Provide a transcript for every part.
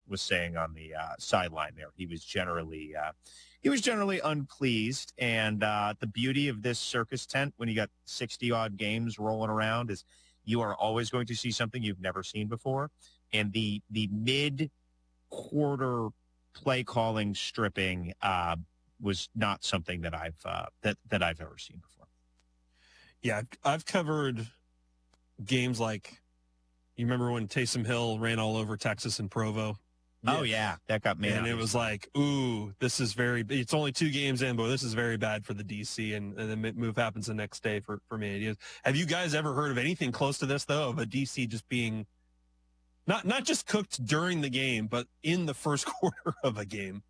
was saying on the sideline there. He was generally unpleased. And the beauty of this circus tent when you got 60-odd games rolling around is you are always going to see something you've never seen before. And the mid-quarter play calling stripping was not something that I've ever seen before. Yeah, I've covered games like, you remember when Taysom Hill ran all over Texas and Provo? Oh, yeah, that got made. And it was like, ooh, this is it's only 2 games in, but this is very bad for the DC. And then the move happens the next day for me. Have you guys ever heard of anything close to this, though, of a DC just being not just cooked during the game, but in the first quarter of a game?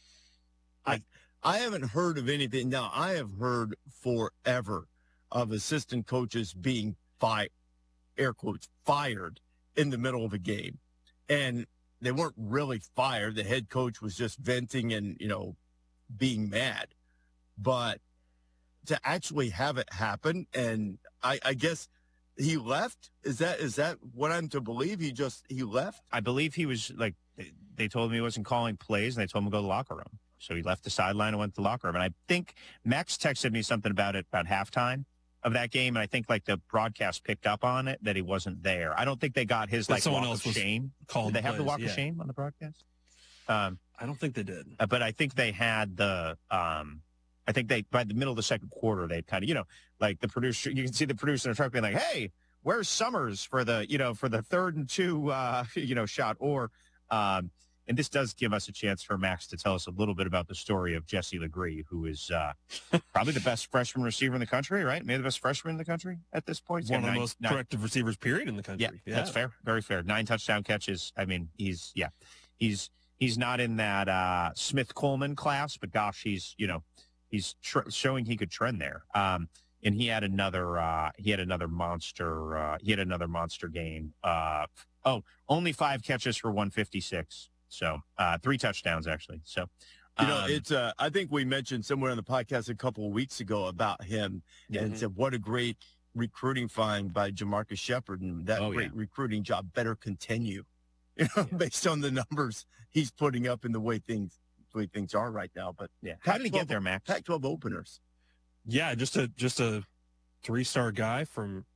I haven't heard of anything. Now, I have heard forever of assistant coaches being air quotes, fired in the middle of a game. And they weren't really fired. The head coach was just venting and, being mad. But to actually have it happen, and I guess he left. Is that what I'm to believe? He left? I believe he was like, they told him he wasn't calling plays, and they told him to go to the locker room. So he left the sideline and went to the locker room. And I think Max texted me something about it about halftime of that game, and I think like the broadcast picked up on it that he wasn't there. I don't think they got his walk of shame. Did they have the walk of shame on the broadcast? I don't think they did. But I think they had the. I think they by the middle of the second quarter they kind of like the producer. You can see the producer in the truck being like, "Hey, where's Summers for the for the 3rd and 2 shot?" Or and this does give us a chance for Max to tell us a little bit about the story of Jesse Legree, who is probably the best freshman receiver in the country, right? Maybe the best freshman in the country at this point. One of the most productive receivers, period, in the country. Yeah, that's fair. Very fair. 9 touchdown catches. I mean, he's not in that Smith Coleman class, but gosh, he's showing he could trend there. And he had another monster game. Only 5 catches for 156. So 3 touchdowns, actually. So, it's I think we mentioned somewhere on the podcast a couple of weeks ago about him and said, what a great recruiting find by Jamarcus Shepard, and that great recruiting job better continue, based on the numbers he's putting up and the way things are right now. But how did he get there, Max? Pac-12 openers. Yeah, just a 3-star guy from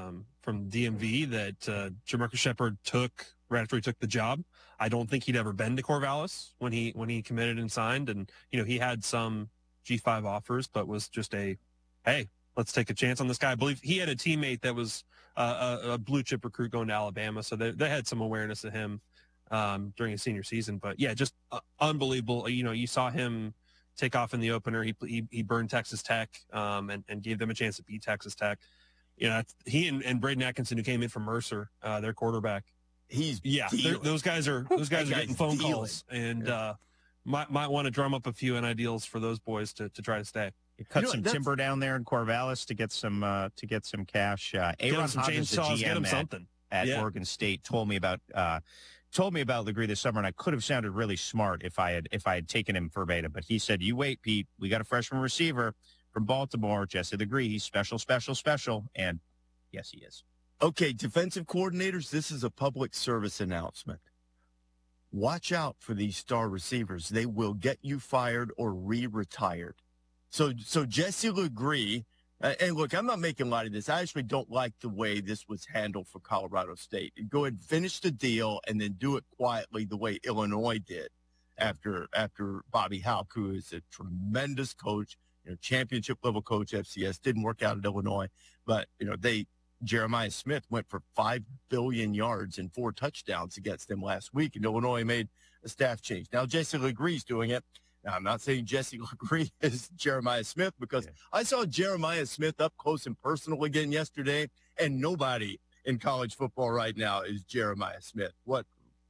DMV that Jamarcus Shepard took right after he took the job. I don't think he'd ever been to Corvallis when he committed and signed, and he had some G5 offers, but was just hey, let's take a chance on this guy. I believe he had a teammate that was a blue chip recruit going to Alabama, so they had some awareness of him during his senior season. But yeah, just unbelievable. You saw him take off in the opener. He burned Texas Tech and gave them a chance to beat Texas Tech. He and Braden Atkinson, who came in from Mercer, their quarterback. Those guys are getting phone calls, and might want to drum up a few NIL deals for those boys to try to stay. Cut some timber down there in Corvallis to get some cash. Aaron Hodges, the GM at Oregon State, told me about Legree this summer, and I could have sounded really smart if I had taken him verbatim. But he said, "You wait, Pete. We got a freshman receiver from Baltimore, Jesse Legree. He's special, special, special." And yes, he is. Okay, defensive coordinators, this is a public service announcement. Watch out for these star receivers. They will get you fired or re-retired. So Jesse Legree, and look, I'm not making light of this. I actually don't like the way this was handled for Colorado State. Go ahead and finish the deal and then do it quietly the way Illinois did after Bobby Hauck, who is a tremendous coach, championship level coach, FCS, didn't work out at Illinois, but Jeremiah Smith went for 5 billion yards and 4 touchdowns against them last week, and Illinois made a staff change. Now Jesse Legree's doing it. Now, I'm not saying Jesse Legree is Jeremiah Smith, because I saw Jeremiah Smith up close and personal again yesterday, and nobody in college football right now is Jeremiah Smith. What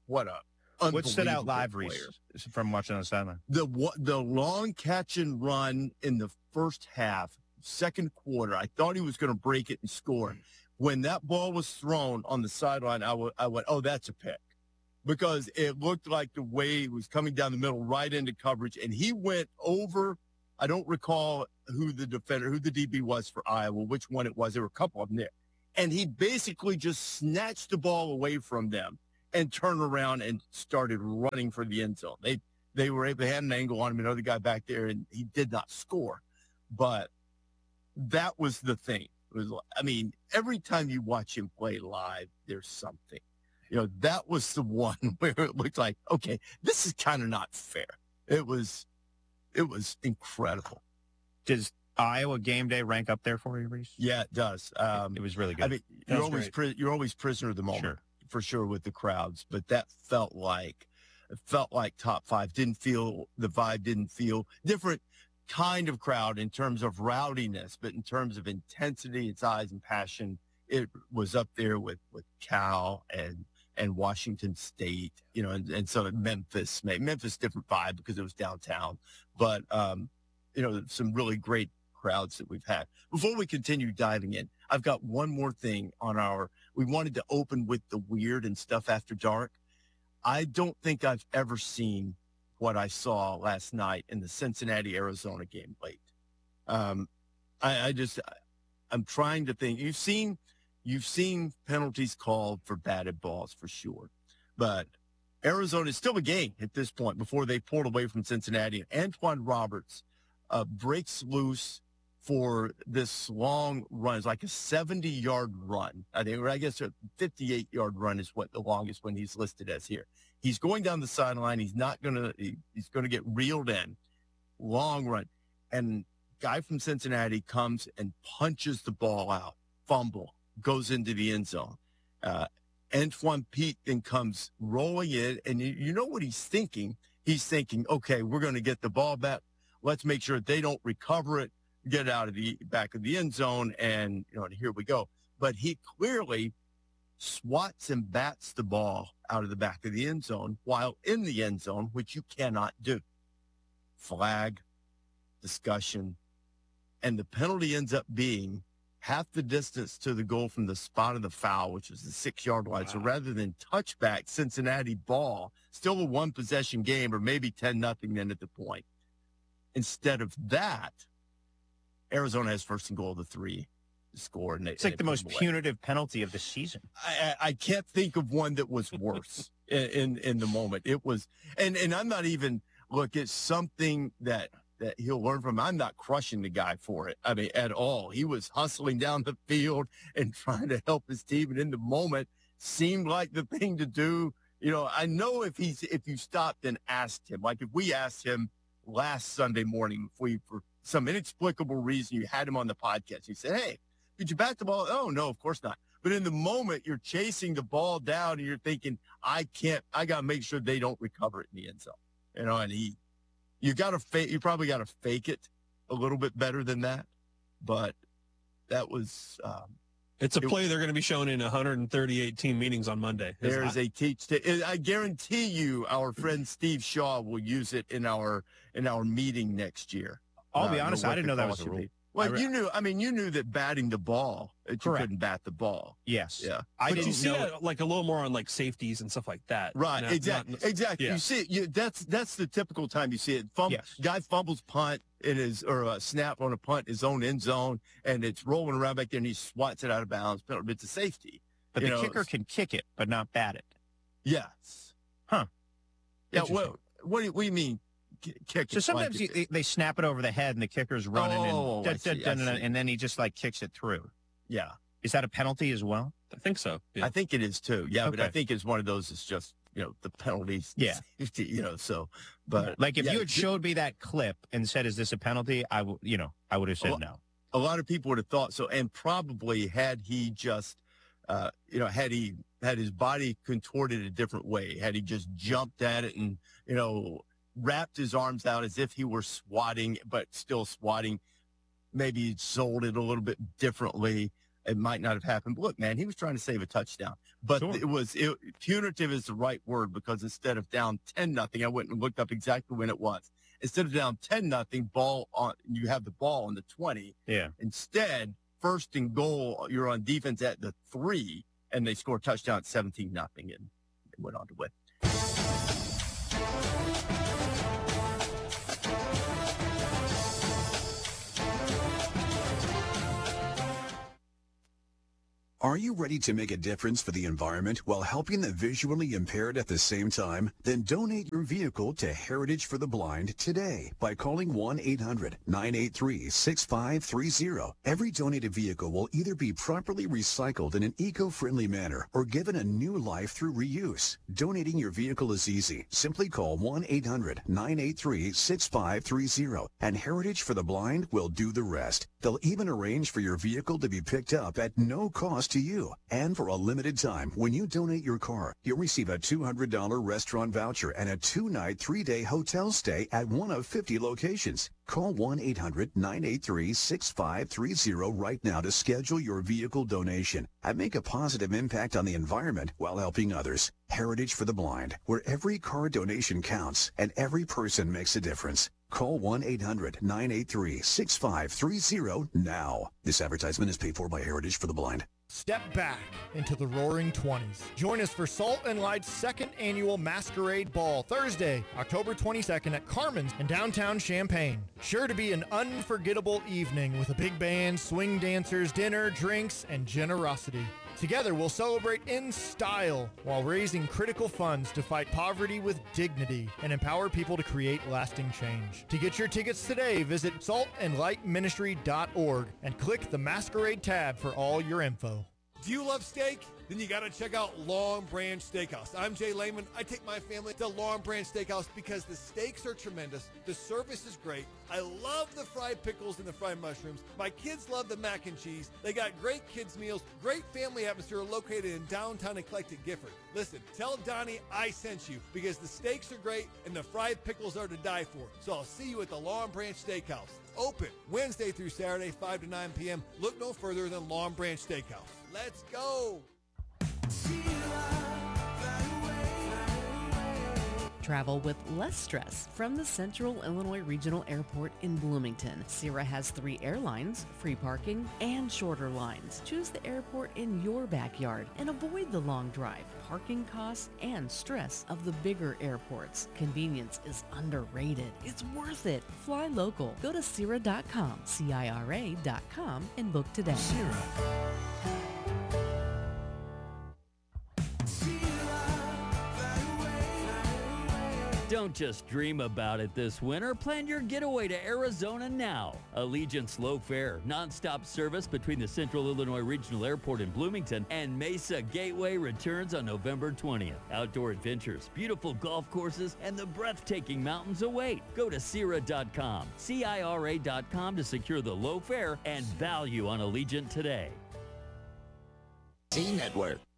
stood out live, Reese, from watching on the sideline? The long catch and run in the first half, second quarter. I thought he was going to break it and score. When that ball was thrown on the sideline, I went, oh, that's a pick. Because it looked like the way he was coming down the middle right into coverage, and he went over. I don't recall who the DB was for Iowa, which one it was. There were a couple of them there. And he basically just snatched the ball away from them and turned around and started running for the end zone. They had an angle on him, another guy back there, and he did not score. But that was the thing. It was, I mean, every time you watch him play live, there's something. That was the one where it looked like, okay, this is kind of not fair. It was incredible. Does Iowa game day rank up there for you, Reese? Yeah, it does. It was really good. I mean, you're always prisoner of the moment, Sure. for sure, with the crowds. But that felt like top five. The vibe didn't feel different. Kind of crowd in terms of rowdiness, but in terms of intensity, its eyes and passion, it was up there with Cal and Washington State, and so Memphis different vibe because it was downtown, but some really great crowds that we've had. Before we continue diving in, I've got one more thing we wanted to open with the weird and stuff after dark. I don't think I've ever seen what I saw last night in the Cincinnati, Arizona game late. I'm trying to think. You've seen penalties called for batted balls for sure, but Arizona is still a game at this point before they pulled away from Cincinnati. And Antoine Roberts breaks loose for this long run. It's like a 70-yard run. I guess a 58-yard run is what the longest one he's listed as here. He's going down the sideline. He's going to get reeled in. Long run. And guy from Cincinnati comes and punches the ball out. Fumble. Goes into the end zone. Antoine Pete then comes rolling in, and you know what he's thinking? He's thinking, okay, we're going to get the ball back. Let's make sure they don't recover it, get it out of the back of the end zone, and here we go. But he clearly swats and bats the ball out of the back of the end zone while in the end zone, which you cannot do. Flag, discussion, and the penalty ends up being half the distance to the goal from the spot of the foul, which is the 6-yard line. Wow. So rather than touchback Cincinnati ball, still a one-possession game, or maybe 10-0 then at the point. Instead of that, Arizona has first and goal of the 3 to score. And it's like the most punitive penalty of the season. I can't think of one that was worse in the moment. It was, and I'm not even, look, it's something that he'll learn from. I'm not crushing the guy for it. I mean, at all. He was hustling down the field and trying to help his team. And in the moment, seemed like the thing to do. I know if you stopped and asked him, like if we asked him last Sunday morning, for some inexplicable reason, you had him on the podcast. You said, hey, did you bat the ball? Oh, no, of course not. But in the moment, you're chasing the ball down and you're thinking, I got to make sure they don't recover it in the end zone. And you probably got to fake it a little bit better than that. But that was, it's a play they're going to be shown in 138 team meetings on Monday. There's a I guarantee you our friend Steve Shaw will use it in our meeting next year. I'll be honest, I didn't know that was a rule. Well, you knew that batting the ball, that you couldn't bat the ball. Yes. Yeah. But you see that like a little more on like safeties and stuff like that. Right. Exactly. Yeah. You see it. That's the typical time you see it. Guy fumbles punt or a snap on a punt in his own end zone, and it's rolling around back there, and he swats it out of bounds. But it's a safety. But the kicker can kick it, but not bat it. Yes. Huh. Yeah. What do you mean? Kick so sometimes they snap it over the head and the kicker's running and then he just like kicks it through. Yeah. Is that a penalty as well? I think so. Yeah. I think it is too. Yeah. Okay. But I think it's one of those, it's just, the penalties. Yeah. But like if you had showed me that clip and said, is this a penalty? I would have said no. A lot of people would have thought so. And probably had he just, had his body contorted a different way, had he just jumped at it and, wrapped his arms out as if he were swatting, but still swatting. Maybe he sold it a little bit differently. It might not have happened. But look, man, he was trying to save a touchdown. But sure. Punitive is the right word, because instead of down 10-0, I went and looked up exactly when it was. Instead of down 10-0, you have the ball on the 20. Yeah. Instead, first and goal, you're on defense at the 3, and they score a touchdown at 17-0, and they went on to win. Are you ready to make a difference for the environment while helping the visually impaired at the same time? Then donate your vehicle to Heritage for the Blind today by calling 1-800-983-6530. Every donated vehicle will either be properly recycled in an eco-friendly manner or given a new life through reuse. Donating your vehicle is easy. Simply call 1-800-983-6530 and Heritage for the Blind will do the rest. They'll even arrange for your vehicle to be picked up at no cost to you. And for a limited time, when you donate your car, you'll receive a $200 restaurant voucher and a 2-night, 3-day hotel stay at one of 50 locations. Call 1-800-983-6530 right now to schedule your vehicle donation and make a positive impact on the environment while helping others. Heritage for the Blind, where every car donation counts and every person makes a difference. Call 1-800-983-6530 now. This advertisement is paid for by Heritage for the Blind. Step back into the roaring 20s. Join us for Salt and Light's second annual Masquerade Ball, Thursday, October 22nd at Carmen's in downtown Champaign. Sure to be an unforgettable evening with a big band, swing dancers, dinner, drinks, and generosity. Together, we'll celebrate in style while raising critical funds to fight poverty with dignity and empower people to create lasting change. To get your tickets today, visit saltandlightministry.org and click the Masquerade tab for all your info. Do you love steak? Then you got to check out Long Branch Steakhouse. I'm Jay Lehman. I take my family to Long Branch Steakhouse because the steaks are tremendous. The service is great. I love the fried pickles and the fried mushrooms. My kids love the mac and cheese. They got great kids meals, great family atmosphere located in downtown eclectic Gifford. Listen, tell Donnie I sent you because the steaks are great and the fried pickles are to die for. So I'll see you at the Long Branch Steakhouse. Open Wednesday through Saturday, 5 to 9 p.m. Look no further than Long Branch Steakhouse. Let's go. Travel with less stress from the Central Illinois Regional Airport in Bloomington. Sierra has 3 airlines, free parking, and shorter lines. Choose the airport in your backyard and avoid the long drive, parking costs, and stress of the bigger airports. Convenience is underrated. It's worth it. Fly local. Go to Sierra.com, CIRA.com, and book today. Sierra. Don't just dream about it this winter. Plan your getaway to Arizona now. Allegiant's low fare, nonstop service between the Central Illinois Regional Airport in Bloomington and Mesa Gateway returns on November 20th. Outdoor adventures, beautiful golf courses, and the breathtaking mountains await. Go to Sierra.com, CIRA.com to secure the low fare and value on Allegiant today. Z Network.